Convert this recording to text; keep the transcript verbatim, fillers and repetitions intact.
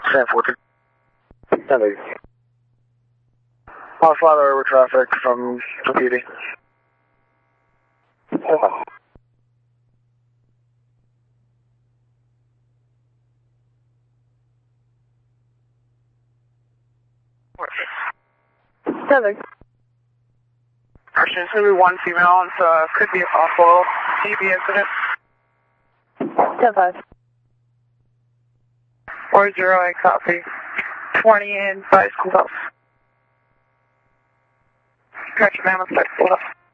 ten fourteen. ten eight. I'll fly over traffic from the P D. Oh. Seven. Christian, it's one female, and uh, could be a possible T B incident. ten five. four zero eight, copy. twenty in by schoolhouse. Gotcha, ma'am, let's start schoolhouse.